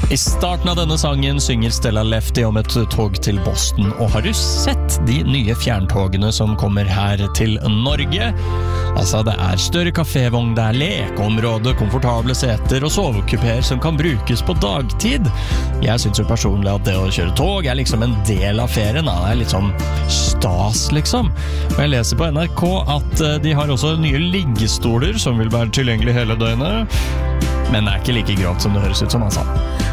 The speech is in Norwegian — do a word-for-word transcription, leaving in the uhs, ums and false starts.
I starten av denne sangen synger Stella Lefty om et tog til Boston, og har du sett de nye fjerntogene som kommer her til Norge? Altså, det er større kafévogn, det er lekeområde, komfortable seter og sovekuper som kan brukes på dagtid. Jeg synes jo personlig at det å kjøre tog er liksom en del av ferien, da. Det er litt sånn stas, liksom. Og jeg leser på N R K at de har også nye liggestoler som vil være tilgjengelig hele døgnet, men det er ikke like grovt som det høres ut som, altså.